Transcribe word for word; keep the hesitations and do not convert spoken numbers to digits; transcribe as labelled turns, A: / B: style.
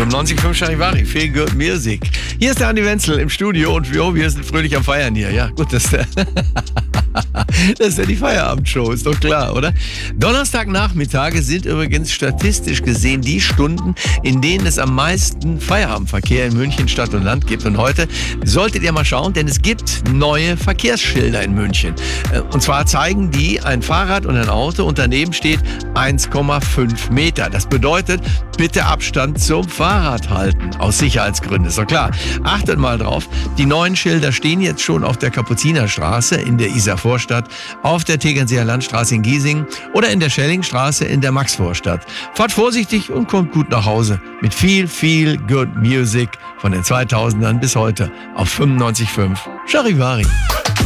A: fünfundneunzig Komma fünf Charivari, Feel Good Music. Hier ist der Andi Wenzel im Studio und jo, wir sind fröhlich am Feiern hier. Ja, gut, das, das ist ja die Feierabendshow, ist doch klar, oder? Donnerstagnachmittage sind übrigens statistisch gesehen die Stunden, in denen es am meisten Feierabendverkehr in München Stadt und Land gibt. Und heute solltet ihr mal schauen, denn es gibt neue Verkehrsschilder in München. Und zwar zeigen die ein Fahrrad und ein Auto und daneben steht eins Komma fünf Meter. Das bedeutet, bitte Abstand zum Fahrrad halten, aus Sicherheitsgründen, ist doch klar. Achtet mal drauf, die neuen Schilder stehen jetzt schon auf der Kapuzinerstraße in der Isarvorstadt, auf der Tegernseer Landstraße in Giesing oder in der Schellingstraße in der Maxvorstadt. Fahrt vorsichtig und kommt gut nach Hause mit viel, viel Good Music von den zweitausendern bis heute auf fünfundneunzig Komma fünf Charivari.